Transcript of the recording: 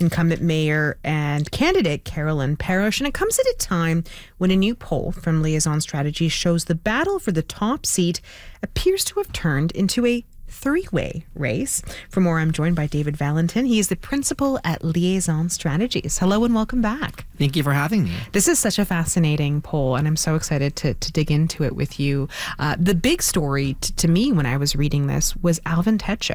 incumbent mayor and candidate Carolyn Parrish. And it comes at a time when a new poll from Liaison Strategy shows the battle for the top seat appears to have turned into a three-way race. For more, I'm joined by David Valentin. He is the principal at Liaison Strategies. Hello and welcome back. Thank you for having me. This is such a fascinating poll, and I'm so excited to dig into it with you. The big story to me when I was reading this was Alvin Techo.